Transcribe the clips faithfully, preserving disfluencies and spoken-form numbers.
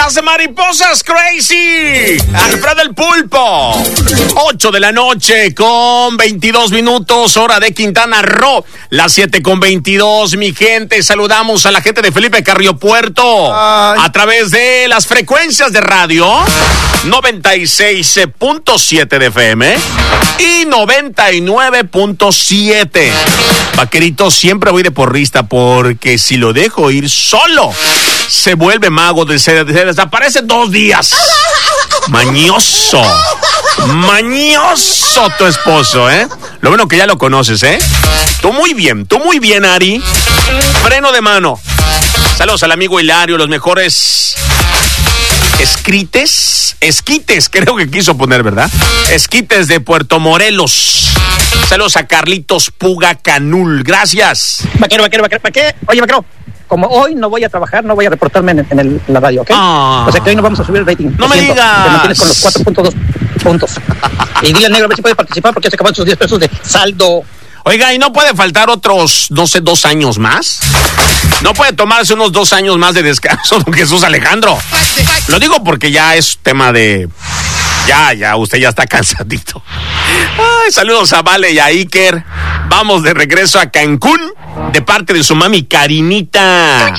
Las mariposas crazy. Alfredo el Pulpo. ocho de la noche con veintidós minutos, hora de Quintana Roo. Las siete con veintidós, mi gente. Saludamos a la gente de Felipe Carrillo Puerto. Ay. A través de las frecuencias de radio noventa y seis punto siete de F M y noventa y nueve punto siete. Vaquerito, siempre voy de porrista porque si lo dejo ir solo, se vuelve mago de se, se desaparece dos días. Mañoso. Mañoso tu esposo, ¿eh? Lo bueno que ya lo conoces, ¿eh? Tú muy bien, tú muy bien, Ari. Freno de mano. Saludos al amigo Hilario, los mejores esquites, esquites, creo que quiso poner, ¿verdad? Esquites de Puerto Morelos. Saludos a Carlitos Puga Canul, gracias. Vaquero, vaquero, vaquero, ¿para qué? Oye, vaquero, como hoy no voy a trabajar, no voy a reportarme en, en, el, en la radio, ¿ok? Oh. O sea que hoy no vamos a subir el rating. No me siento, digas. Te mantienes con los cuatro punto dos puntos. Y dile al negro a ver si puede participar porque ya se acaban sus diez pesos de saldo. Oiga, ¿y no puede faltar otros, no sé, dos años más? ¿No puede tomarse unos dos años más de descanso, don Jesús Alejandro? Lo digo porque ya es tema de... Ya, ya, usted ya está cansadito. Ay, saludos a Vale y a Iker. Vamos de regreso a Cancún, de parte de su mami Karinita.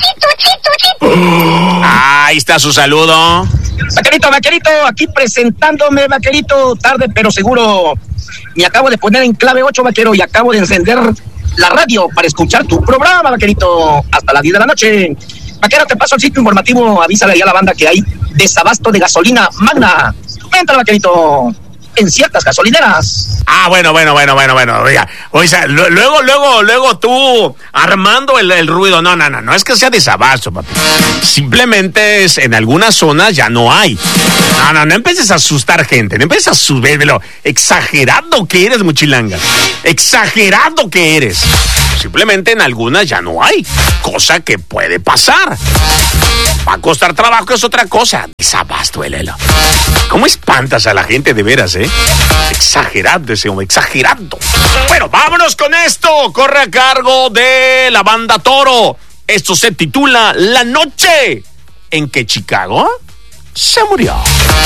Oh, ahí está su saludo. Vaquerito, vaquerito, aquí presentándome, vaquerito, tarde pero seguro. Me acabo de poner en clave ocho, vaquero, y acabo de encender la radio para escuchar tu programa, vaquerito, hasta las diez de la noche. Vaquero, te paso el sitio informativo, avísale ahí a la banda que hay desabasto de gasolina Magna. Entra, vaquerito, en ciertas gasolineras. Ah, bueno, bueno, bueno, bueno, bueno. Oiga, oiga, luego, luego, luego tú armando el, el ruido. No, no, no, no es que sea desabasto, papi. Simplemente es, en algunas zonas ya no hay. No, no, no empieces a asustar gente, no empieces a subirlo. Exagerado que eres, mochilanga. Exagerado que eres. Simplemente en algunas ya no hay. Cosa que puede pasar. Va a costar trabajo, es otra cosa. Desabasto, el elo. ¿Cómo espantas a la gente de veras, eh? Exagerado ese hombre, exagerado. Bueno, vámonos con esto. Corre a cargo de la banda Toro. Esto se titula La noche en que Chicago se murió.